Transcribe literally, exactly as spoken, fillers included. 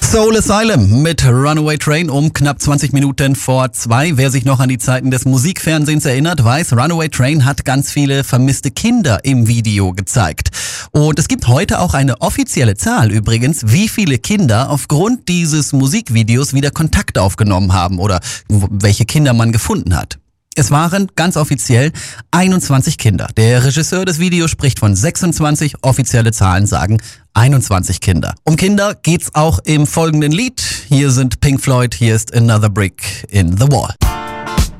Soul Asylum mit Runaway Train um knapp zwanzig Minuten vor zwei. Wer sich noch an die Zeiten des Musikfernsehens erinnert, weiß, Runaway Train hat ganz viele vermisste Kinder im Video gezeigt. Und es gibt heute auch eine offizielle Zahl übrigens, wie viele Kinder aufgrund dieses Musikvideos wieder Kontakt aufgenommen haben oder welche Kinder man gefunden hat. Es waren ganz offiziell einundzwanzig Kinder. Der Regisseur des Videos spricht von sechsundzwanzig, offizielle Zahlen sagen einundzwanzig Kinder. Um Kinder geht's auch im folgenden Lied. Hier sind Pink Floyd, hier ist Another Brick in the Wall.